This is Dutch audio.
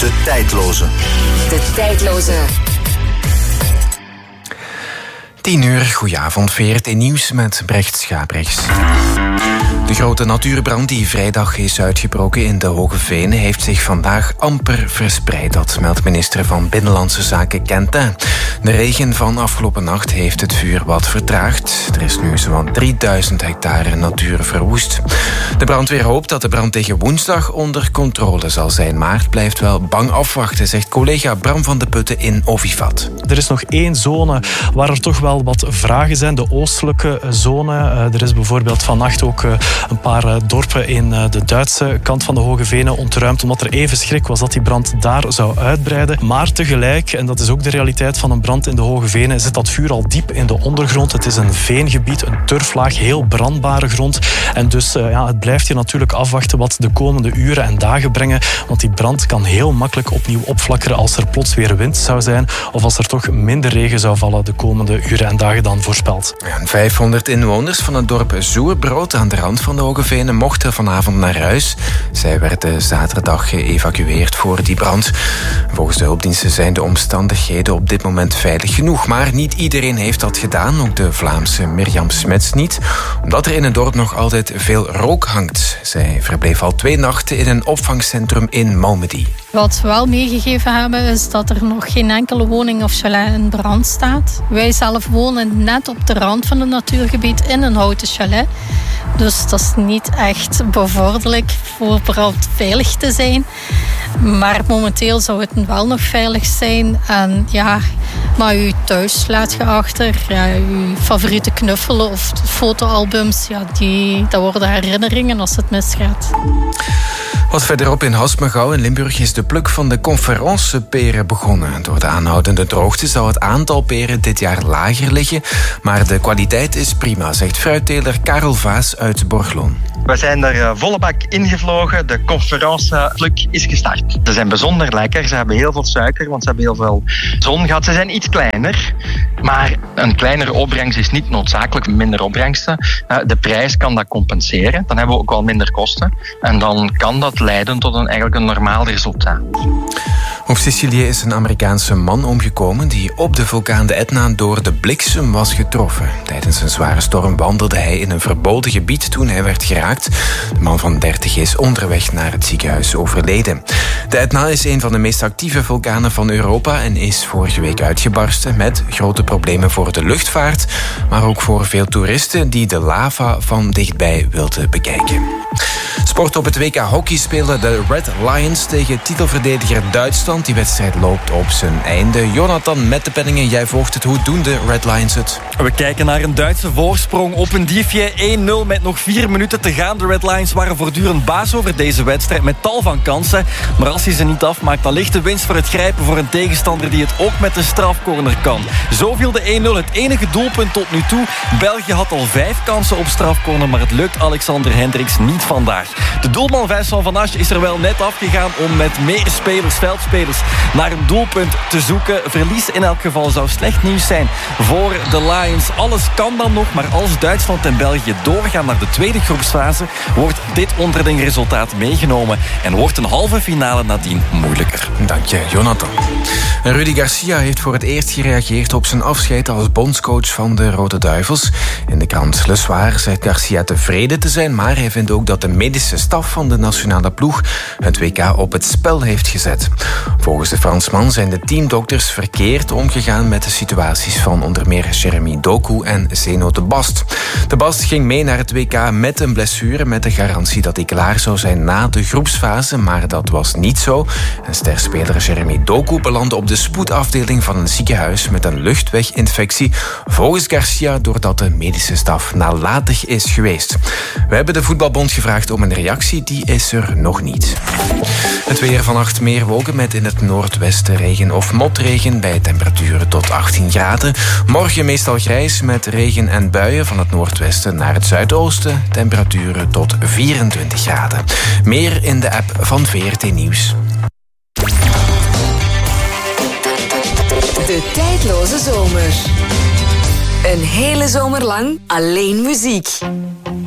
De tijdloze. De tijdloze. 10:00, goedenavond, VRT Nieuws met Brecht Schaprechts. De grote natuurbrand die vrijdag is uitgebroken in de Hoge Venen heeft zich vandaag amper verspreid. Dat meldt minister van Binnenlandse Zaken Quentin. De regen van afgelopen nacht heeft het vuur wat vertraagd. Er is nu zo'n 3000 hectare natuur verwoest. De brandweer hoopt dat de brand tegen woensdag onder controle zal zijn. Maar het blijft wel bang afwachten, zegt collega Bram van de Putten in Ovivat. Er is nog één zone waar er toch wel wat vragen zijn. De oostelijke zone. Er is bijvoorbeeld vannacht ook een paar dorpen in de Duitse kant van de Hoge Venen ontruimd, omdat er even schrik was dat die brand daar zou uitbreiden. Maar tegelijk, en dat is ook de realiteit van een brand in de Hoge Venen, zit dat vuur al diep in de ondergrond. Het is een veengebied, een turflaag, heel brandbare grond. En dus het blijft hier natuurlijk afwachten wat de komende uren en dagen brengen. Want die brand kan heel makkelijk opnieuw opflakkeren als er plots weer wind zou zijn of als er toch minder regen zou vallen de komende uren en dagen dan voorspeld. 500 inwoners van het dorp Zoerbrood aan de rand van de Hoge Venen mochten vanavond naar huis. Zij werden zaterdag geëvacueerd voor die brand. Volgens de hulpdiensten zijn de omstandigheden op dit moment veilig genoeg. Maar niet iedereen heeft dat gedaan. Ook de Vlaamse Mirjam Smets niet. Omdat er in het dorp nog altijd veel rook hangt. Zij verbleef al 2 nachten in een opvangcentrum in Malmedy. Wat we wel meegegeven hebben is dat er nog geen enkele woning of chalet in brand staat. Wij zelf wonen net op de rand van het natuurgebied in een houten chalet. Dus dat is niet echt bevorderlijk voor brandveilig te zijn. Maar momenteel zou het wel nog veilig zijn. En ja, maar uw thuis laat je achter. Ja, uw favoriete knuffelen of fotoalbums, ja, dat worden herinneringen als het misgaat. Wat verderop in Hasmegouw in Limburg is de pluk van de conferenceperen begonnen. Door de aanhoudende droogte zou het aantal peren dit jaar lager liggen. Maar de kwaliteit is prima, zegt fruitteler Karel Vaas uit Borgloon. We zijn er volle bak ingevlogen. De conferencepluk is gestart. Ze zijn bijzonder lekker. Ze hebben heel veel suiker, want ze hebben heel veel zon gehad. Ze zijn iets kleiner. Maar een kleinere opbrengst is niet noodzakelijk minder opbrengsten. De prijs kan dat compenseren. Dan hebben we ook wel minder kosten. En dan kan dat leiden tot eigenlijk een normaal resultaat. Op Sicilië is een Amerikaanse man omgekomen die op de vulkaan de Etna door de bliksem was getroffen. Tijdens een zware storm wandelde hij in een verboden gebied toen hij werd geraakt. De man van 30 is onderweg naar het ziekenhuis overleden. De Etna is een van de meest actieve vulkanen van Europa en is vorige week uitgebarsten met grote problemen voor de luchtvaart, maar ook voor veel toeristen die de lava van dichtbij wilden bekijken. Sport op het WK hockey spelen de Red Lions tegen titelverdediger Duitsland. Die wedstrijd loopt op zijn einde. Jonathan met de penningen, jij volgt het. Hoe doen de Red Lions het? We kijken naar een Duitse voorsprong op een diefje. 1-0 met nog 4 minuten te gaan. De Red Lions waren voortdurend baas over deze wedstrijd met tal van kansen. Maar als hij ze niet afmaakt, dan ligt de winst voor het grijpen voor een tegenstander die het ook met de strafcorner kan. Zo viel de 1-0 het enige doelpunt tot nu toe. België had al 5 kansen op strafcorner, maar het lukt Alexander Hendricks niet vandaag. De doelman Vincent Van Asch is er wel net afgegaan om met meer spelers, veldspelers, naar een doelpunt te zoeken. Verlies in elk geval zou slecht nieuws zijn voor de Lions. Alles kan dan nog, maar als Duitsland en België doorgaan naar de tweede groepsfase, wordt dit onderling-resultaat meegenomen en wordt een halve finale nadien moeilijker. Dank je, Jonathan. Rudy Garcia heeft voor het eerst gereageerd op zijn afscheid als bondscoach van de Rode Duivels. In de krant Le Soir zegt Garcia tevreden te zijn, maar hij vindt ook dat de medische staf van de nationale ploeg het WK op het spel heeft gezet. Volgens de Fransman zijn de teamdokters verkeerd omgegaan met de situaties van onder meer Jeremy Doku en Zeno de Bast. De Bast ging mee naar het WK met een blessure met de garantie dat hij klaar zou zijn na de groepsfase, maar dat was niet zo. En sterspeler Jeremy Doku belandde op de spoedafdeling van een ziekenhuis met een luchtweginfectie, volgens Garcia doordat de medische staf nalatig is geweest. We hebben de voetbalbond gevraagd om een reactie, die is er nog niet. Het weer: vannacht meer wolken met in het noordwesten regen of motregen bij temperaturen tot 18 graden. Morgen meestal grijs met regen en buien van het noordwesten naar het zuidoosten. Temperaturen tot 24 graden. Meer in de app van VRT Nieuws. De tijdloze zomer. Een hele zomer lang alleen muziek.